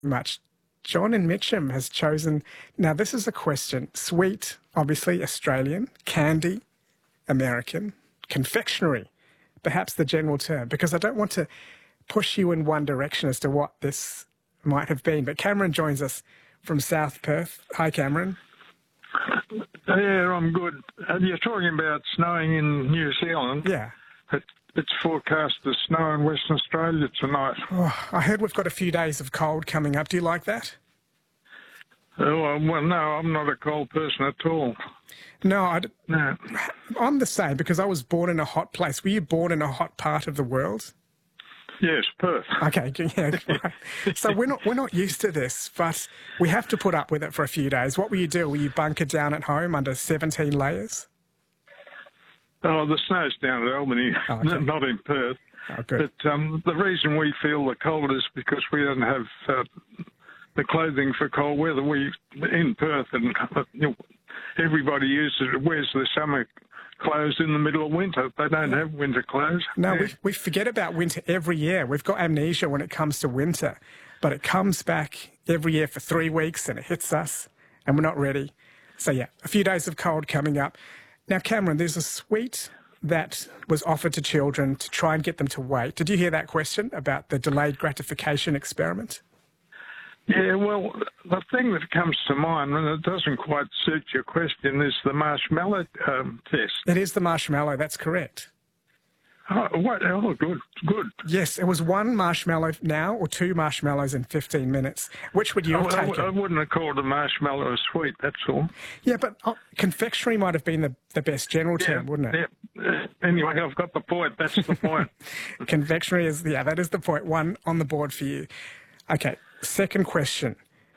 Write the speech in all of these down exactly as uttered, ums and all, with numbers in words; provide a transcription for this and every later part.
Much. John in Mitcham has chosen, now this is a question, sweet, obviously Australian, candy, American, confectionery, perhaps the general term, because I don't want to push you in one direction as to what this might have been. But Cameron joins us from South Perth. Hi, Cameron. Yeah, I'm good. Uh, you're talking about snowing in New Zealand. Yeah. It, it's forecast to snow in Western Australia tonight. Oh, I heard we've got a few days of cold coming up. Do you like that? Oh, well, no, I'm not a cold person at all. No, I d- No. I'm the same because I was born in a hot place. Were you born in a hot part of the world? Yes, Perth. Okay, yeah, right. So we're not we're not used to this, but we have to put up with it for a few days. What will you do? Will you bunker down at home under seventeen layers? Oh, the snow's down at Albany, Oh, okay. not in Perth. Oh, good. But um, the reason we feel the cold is because we don't have uh, the clothing for cold weather. We in Perth, and uh, you know, everybody uses wears their summer clothes in the middle of winter. They don't have winter clothes. No, Yeah. we, we forget about winter every year. We've got amnesia when it comes to winter, but it comes back every year for three weeks and it hits us and we're not ready. So, yeah, a few days of cold coming up. Now, Cameron, there's a sweet that was offered to children to try and get them to wait. Did you hear that question about the delayed gratification experiment? Yeah, well, the thing that comes to mind, and it doesn't quite suit your question, is the marshmallow um, test. It is the marshmallow, that's correct. Oh, what? Oh, good, good. Yes, it was one marshmallow now or two marshmallows in fifteen minutes. Which would you have Oh, I, taken? I wouldn't have called a marshmallow a sweet, that's all. Yeah, but oh, confectionery might have been the, the best general term, wouldn't it? Yeah. Uh, anyway, I've got the point. That's the point. Confectionery is, yeah, that is the point. One on the board for you. Okay, second question.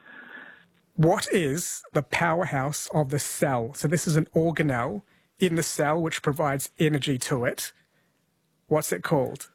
What is the powerhouse of the cell? So this is an organelle in the cell which provides energy to it. What's it called?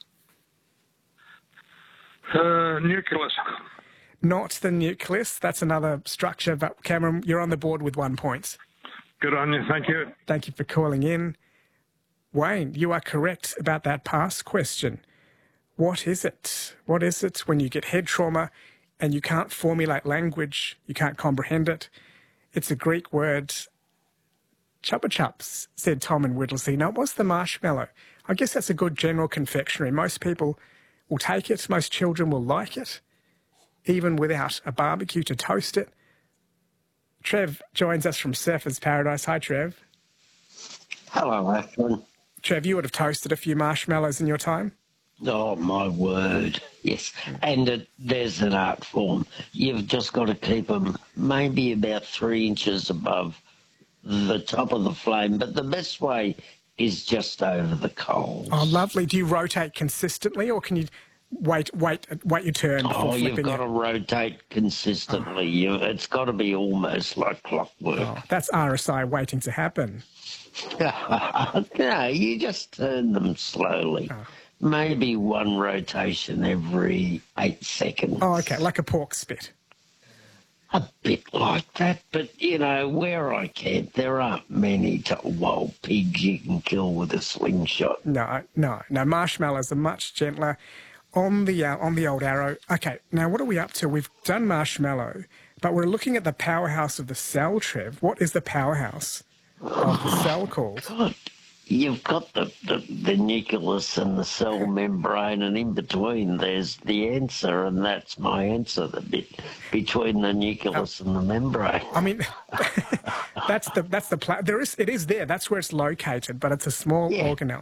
Uh, nucleus. Not the nucleus. That's another structure. But Cameron, you're on the board with one point. Good on you. Thank you. Thank you for calling in. Wayne, you are correct about that past question. What is it? What is it when you get head trauma and you can't formulate language, you can't comprehend it? It's a Greek word. Chupa chups, said Tom in Whittlesea. No, it was the marshmallow. I guess that's a good general confectionery. Most people will take it. Most children will like it, even without a barbecue to toast it. Trev joins us from Surfers Paradise. Hi, Trev. Hello, Ashwin. Trev, you would have toasted a few marshmallows in your time? Oh, my word. Yes. And it, there's an art form. You've just got to keep them maybe about three inches above the top of the flame. But the best way is just over the coals. Oh, lovely. Do you rotate consistently or can you wait wait, wait your turn before Oh, flipping you've got it? to rotate consistently. Oh. You, it's got to be almost like clockwork. Oh, that's R S I waiting to happen. No, you just turn them slowly. Oh. Maybe one rotation every eight seconds. Oh, okay, like a pork spit. A bit like that, but, you know, where I camp, there aren't many wild pigs you can kill with a slingshot. No, no, no. Marshmallows are much gentler on the, uh, on the old arrow. Okay, now what are we up to? We've done marshmallow, but we're looking at the powerhouse of the cell, Trev. What is the powerhouse of the cell called? God. You've got the, the, the nucleus and the cell membrane, and in between there's the answer, and that's my answer, the bit between the nucleus oh. and the membrane. I mean, that's the that's the pla- there is it is there. That's where it's located, but it's a small yeah. organelle.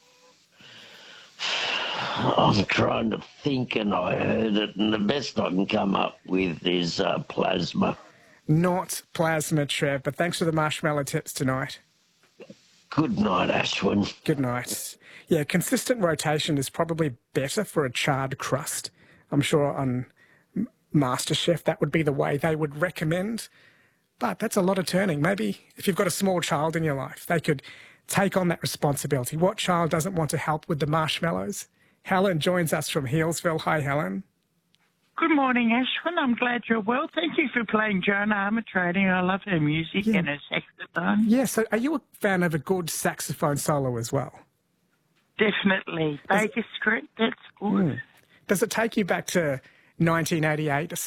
I'm trying to think, and I heard it, and the best I can come up with is uh, plasma. Not plasma, Trev, but thanks for the marshmallow tips tonight. Good night, Ashwin. Good night. Yeah, consistent rotation is probably better for a charred crust. I'm sure on MasterChef that would be the way they would recommend. But that's a lot of turning. Maybe if you've got a small child in your life, they could take on that responsibility. What child doesn't want to help with the marshmallows? Helen joins us from Healesville. Hi, Helen. Good morning, Ashwin. I'm glad you're well. Thank you for playing Joan Armatrading. I love her music yeah. and her saxophone. Yeah, so are you a fan of a good saxophone solo as well? Definitely. Baker Street, that's good. Mm. Does it take you back to nineteen eighty-eight,